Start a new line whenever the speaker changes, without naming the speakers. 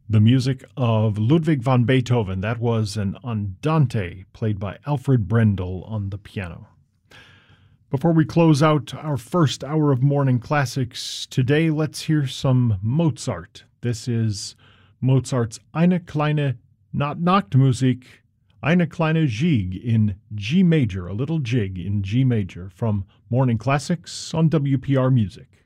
The music of Ludwig van Beethoven. That was an Andante played by Alfred Brendel on the piano. Before we close out our first hour of morning classics today, let's hear some Mozart. This is Mozart's Eine kleine Nachtmusik, Eine kleine Jig in G major, a little jig in G major, from Morning Classics on WPR Music.